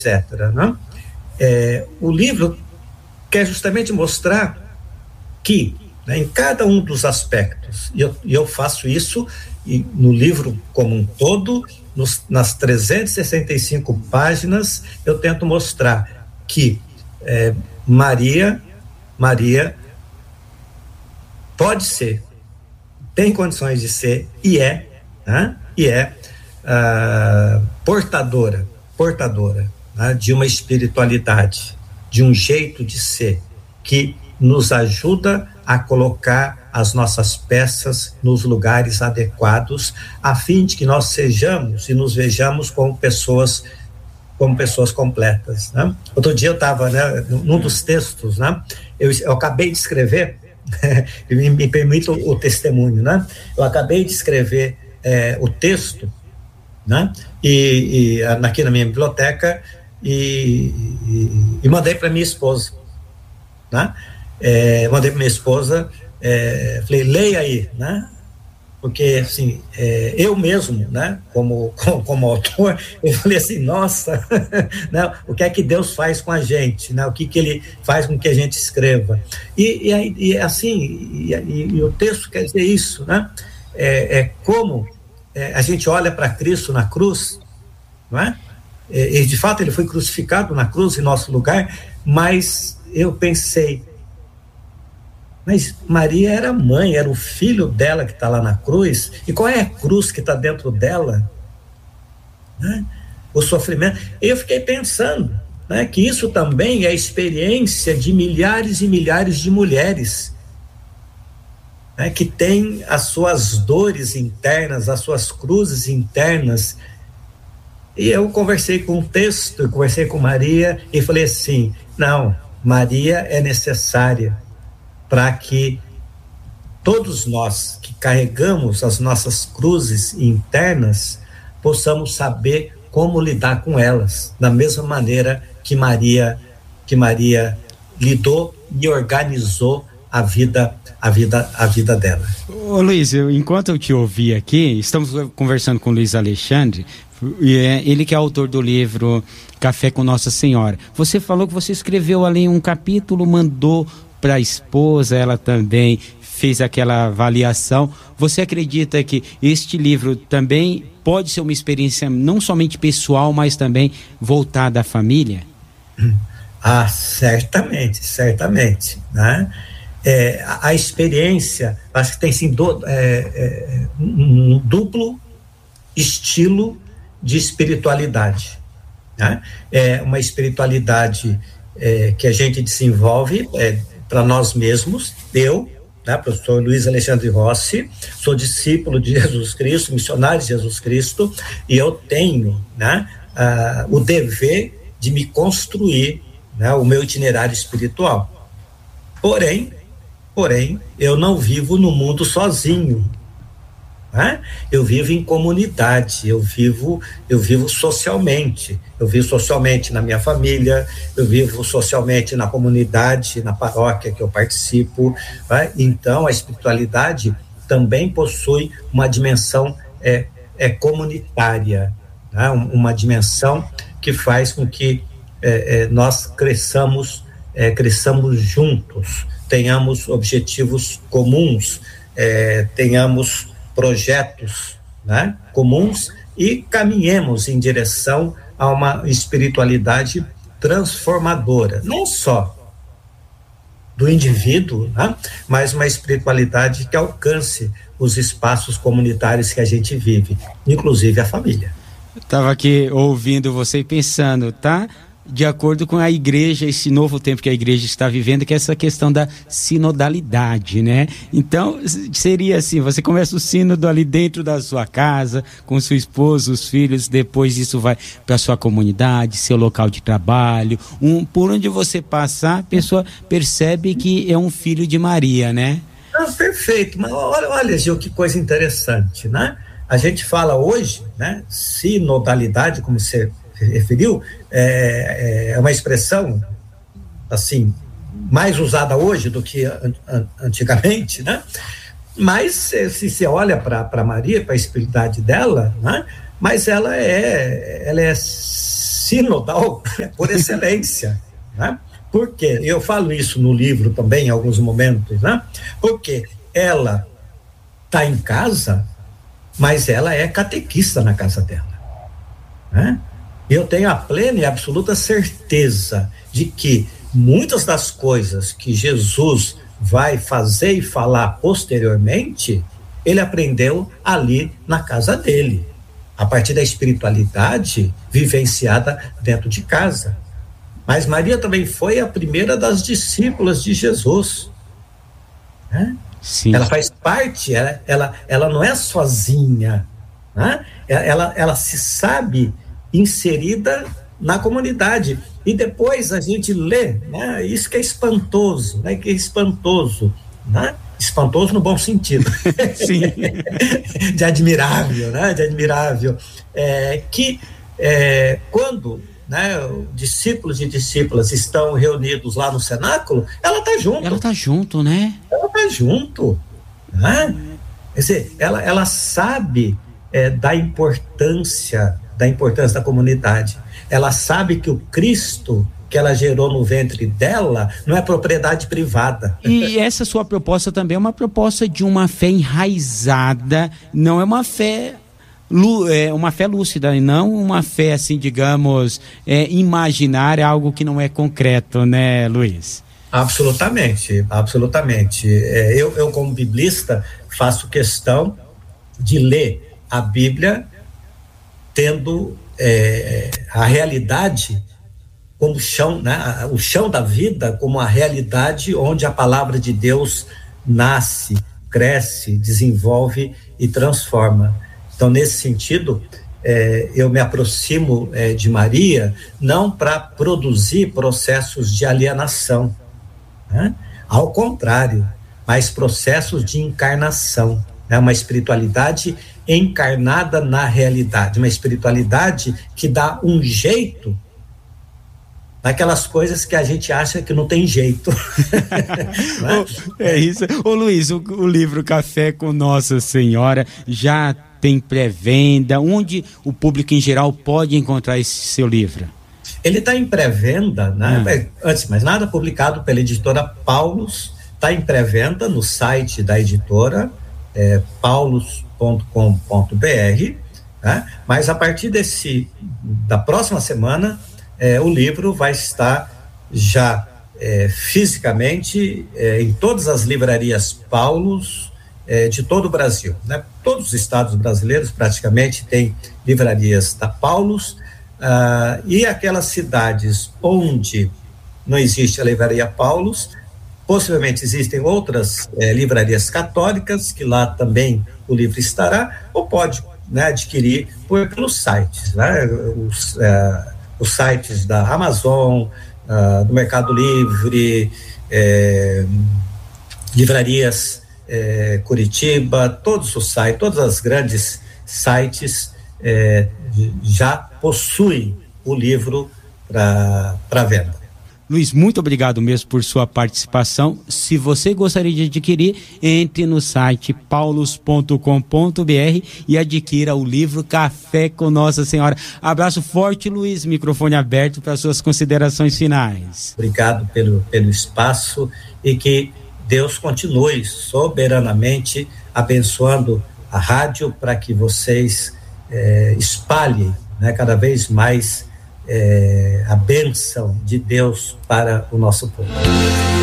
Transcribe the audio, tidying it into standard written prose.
Né? O livro quer justamente mostrar que, né, em cada um dos aspectos, e eu faço isso no livro como um todo, nas 365 páginas, eu tento mostrar que Maria pode ser, tem condições de ser, né, portadora, né, de uma espiritualidade, de um jeito de ser, que nos ajuda a colocar as nossas peças nos lugares adequados, a fim de que nós sejamos e nos vejamos como pessoas completas, né? Outro dia eu estava, né, num dos textos, né, eu acabei de escrever, me permita o testemunho, né? Eu acabei de escrever o texto, né? E aqui na minha biblioteca e mandei para minha esposa, né? Mandei para minha esposa, falei, leia aí, né? Porque, assim, eu mesmo, né, como autor, eu falei assim, nossa, né, o que é que Deus faz com a gente, né, o que ele faz com que a gente escreva. E o texto quer dizer isso, né, como a gente olha para Cristo na cruz, não é? E de fato ele foi crucificado na cruz em nosso lugar, mas eu pensei, mas Maria era mãe, era o filho dela que está lá na cruz, e qual é a cruz que está dentro dela? Né? O sofrimento. E eu fiquei pensando, né, que isso também é a experiência de milhares e milhares de mulheres, né, que têm as suas dores internas, as suas cruzes internas. E eu conversei com um texto, eu conversei com Maria e falei assim, não, Maria é necessária para que todos nós que carregamos as nossas cruzes internas possamos saber como lidar com elas, da mesma maneira que Maria lidou e organizou a vida dela. Ô Luiz, enquanto eu te ouvi aqui, estamos conversando com o Luiz Alexandre, ele que é autor do livro Café com Nossa Senhora. Você falou que você escreveu ali um capítulo, mandou para a esposa, ela também fez aquela avaliação. Você acredita que este livro também pode ser uma experiência não somente pessoal, mas também voltada à família? Certamente, né? A experiência, acho que tem sim um duplo estilo de espiritualidade, né? Uma espiritualidade que a gente desenvolve para nós mesmos. Eu, né, professor Luiz Alexandre Rossi, sou discípulo de Jesus Cristo, missionário de Jesus Cristo, e eu tenho, né, o dever de me construir, né, o meu itinerário espiritual. Porém, eu não vivo no mundo sozinho, né? Eu vivo em comunidade, eu vivo socialmente, na minha família, eu vivo socialmente na comunidade, na paróquia que eu participo, né? Então a espiritualidade também possui uma dimensão comunitária, né? Uma dimensão que faz com que nós cresçamos juntos, tenhamos objetivos comuns, tenhamos projetos, né, comuns, e caminhemos em direção a uma espiritualidade transformadora, não só do indivíduo, né, mas uma espiritualidade que alcance os espaços comunitários que a gente vive, inclusive a família. Eu estava aqui ouvindo você e pensando, tá? De acordo com a igreja, esse novo tempo que a igreja está vivendo, que é essa questão da sinodalidade, né? Então, seria assim, você começa o sínodo ali dentro da sua casa, com sua esposa, os filhos, depois isso vai para sua comunidade, seu local de trabalho, por onde você passar, a pessoa percebe que é um filho de Maria, né? Perfeito, mas olha, Gil, que coisa interessante, né? A gente fala hoje, né, sinodalidade, como você referiu, é uma expressão assim mais usada hoje do que antigamente, né? Mas se você olha para Maria, para a espiritualidade dela, né? Mas ela é sinodal por excelência, né? Por quê? Eu falo isso no livro também, em alguns momentos, né? Porque ela está em casa, mas ela é catequista na casa dela, né? Eu tenho a plena e absoluta certeza de que muitas das coisas que Jesus vai fazer e falar posteriormente, ele aprendeu ali na casa dele, a partir da espiritualidade vivenciada dentro de casa. Mas Maria também foi a primeira das discípulas de Jesus, né? Sim. Ela faz parte, ela não é sozinha, né? Ela se sabe inserida na comunidade. E depois a gente lê, né? Isso que é espantoso, né? Que é espantoso, né? Espantoso no bom sentido. Sim. De admirável, né? De admirável. Quando, né, discípulos e discípulas estão reunidos lá no cenáculo, ela está junto. Ela está junto, né? Ela está junto, né? Quer dizer, ela sabe da importância da comunidade. Ela sabe que o Cristo que ela gerou no ventre dela não é propriedade privada. E essa sua proposta também é uma proposta de uma fé enraizada, não é uma fé lúcida, e não uma fé, assim, digamos, imaginária, algo que não é concreto, né, Luiz? Absolutamente, absolutamente. Eu, como biblista, faço questão de ler a Bíblia tendo a realidade como chão, né? O chão da vida como a realidade onde a palavra de Deus nasce, cresce, desenvolve e transforma. Então, nesse sentido, eu me aproximo de Maria não para produzir processos de alienação, né? Ao contrário, mas processos de encarnação, né? Uma espiritualidade encarnada na realidade, uma espiritualidade que dá um jeito naquelas coisas que a gente acha que não tem jeito. Né? É isso. Ô Luiz, o livro Café com Nossa Senhora já tem pré-venda? Onde o público em geral pode encontrar esse seu livro? Ele está em pré-venda, né? Antes de mais nada, publicado pela editora Paulus, está em pré-venda no site da editora, paulus.com.br, né? Mas a partir da próxima semana, o livro vai estar já fisicamente em todas as livrarias Paulus de todo o Brasil, né? Todos os estados brasileiros praticamente têm livrarias da Paulus, e aquelas cidades onde não existe a livraria Paulus, possivelmente existem outras livrarias católicas, que lá também o livro estará, ou pode, né, adquirir pelos sites, né? Os sites da Amazon, do Mercado Livre, livrarias Curitiba, todos os sites, todas as grandes sites já possuem o livro para venda. Luiz, muito obrigado mesmo por sua participação. Se você gostaria de adquirir, entre no site paulus.com.br e adquira o livro Café com Nossa Senhora. Abraço forte, Luiz, microfone aberto para suas considerações finais. Obrigado pelo espaço e que Deus continue soberanamente abençoando a rádio para que vocês espalhem, né, cada vez mais a bênção de Deus para o nosso povo.